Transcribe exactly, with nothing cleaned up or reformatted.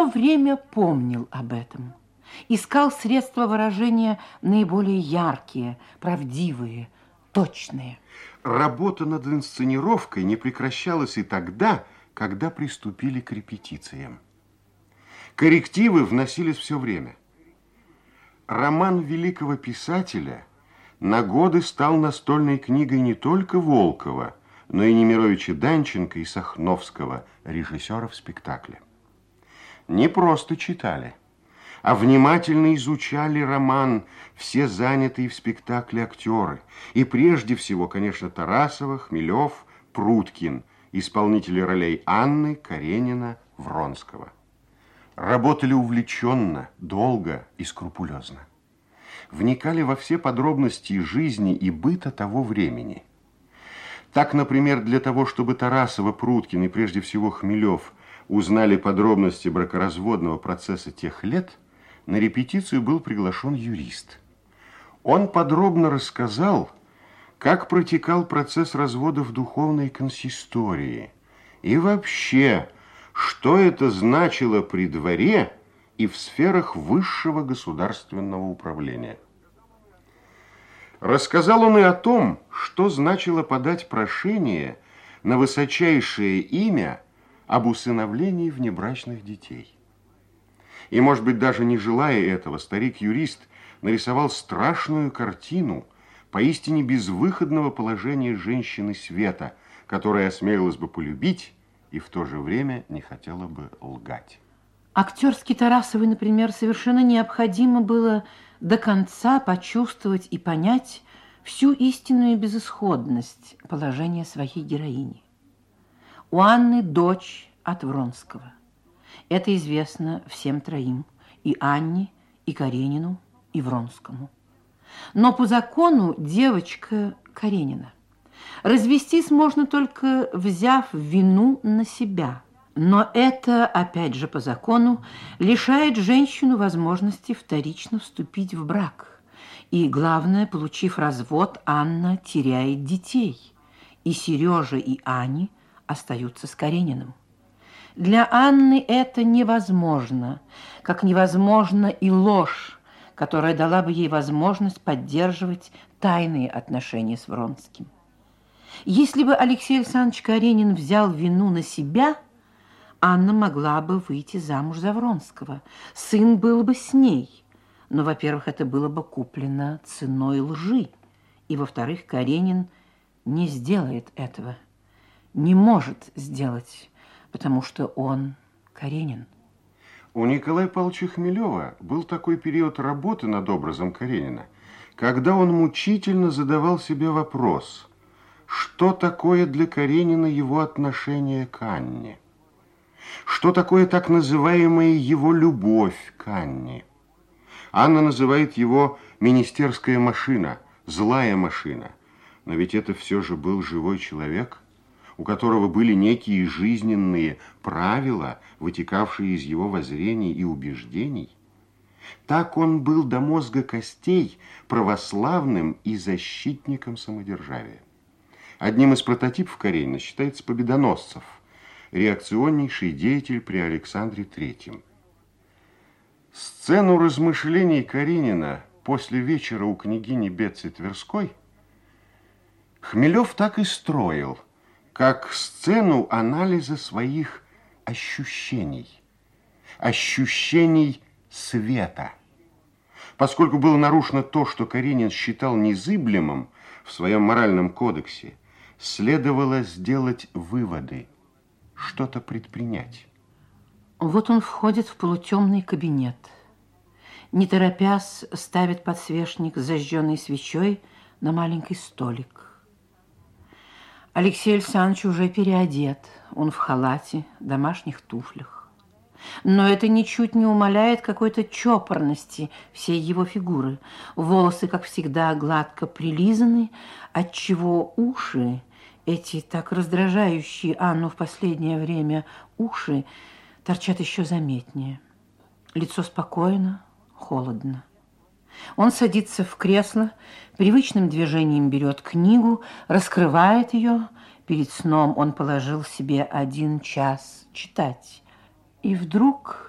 все время помнил об этом. Искал средства выражения наиболее яркие, правдивые, точные. Работа над инсценировкой не прекращалась и тогда, когда приступили к репетициям. Коррективы вносились все время. Роман великого писателя на годы стал настольной книгой не только Волкова, но и Немировича Данченко и Сахновского, режиссеров спектакля. Не просто читали, а внимательно изучали роман все занятые в спектакле актеры. И прежде всего, конечно, Тарасова, Хмелев, Пруткин, исполнители ролей Анны, Каренина, Вронского. Работали увлеченно, долго и скрупулезно. Вникали во все подробности жизни и быта того времени. Так, например, для того, чтобы Тарасова, Пруткин и прежде всего Хмелев узнали подробности бракоразводного процесса тех лет, на репетицию был приглашен юрист. Он подробно рассказал, как протекал процесс развода в духовной консистории и вообще, что это значило при дворе и в сферах высшего государственного управления. Рассказал он и о том, что значило подать прошение на высочайшее имя об усыновлении внебрачных детей. И, может быть, даже не желая этого, старик-юрист нарисовал страшную картину поистине безвыходного положения женщины света, которая осмелилась бы полюбить и в то же время не хотела бы лгать. Актерски Тарасовой, например, совершенно необходимо было до конца почувствовать и понять всю истинную безысходность положения своей героини. У Анны дочь от Вронского. Это известно всем троим, и Анне, и Каренину, и Вронскому. Но по закону девочка Каренина. Развестись можно только взяв вину на себя. Но это, опять же, по закону, лишает женщину возможности вторично вступить в брак. И, главное, получив развод, Анна теряет детей. И Сережа, и Аня остаются с Карениным. Для Анны это невозможно, как невозможно и ложь, которая дала бы ей возможность поддерживать тайные отношения с Вронским. Если бы Алексей Александрович Каренин взял вину на себя, Анна могла бы выйти замуж за Вронского. Сын был бы с ней. Но, во-первых, это было бы куплено ценой лжи. И, во-вторых, Каренин не сделает этого. Не может сделать, потому что он Каренин. У Николая Павловича Хмелева был такой период работы над образом Каренина, когда он мучительно задавал себе вопрос, что такое для Каренина его отношение к Анне? Что такое так называемая его любовь к Анне? Анна называет его министерская машина, злая машина. Но ведь это все же был живой человек, у которого были некие жизненные правила, вытекавшие из его воззрений и убеждений. Так он был до мозга костей православным и защитником самодержавия. Одним из прототипов Каренина считается Победоносцев, реакционнейший деятель при Александре Третьем. Сцену размышлений Каренина после вечера у княгини Бетсы Тверской Хмелев так и строил, как сцену анализа своих ощущений, ощущений света. Поскольку было нарушено то, что Каренин считал незыблемым в своем моральном кодексе, следовало сделать выводы, что-то предпринять. Вот он входит в полутемный кабинет. Не торопясь, ставит подсвечник с зажженной свечой на маленький столик. Алексей Александрович уже переодет. Он в халате, домашних туфлях. Но это ничуть не умаляет какой-то чопорности всей его фигуры. Волосы, как всегда, гладко прилизаны, отчего уши, эти так раздражающие Анну в последнее время уши, торчат еще заметнее. Лицо спокойно, холодно. Он садится в кресло, привычным движением берет книгу, раскрывает ее. Перед сном он положил себе один час читать. И вдруг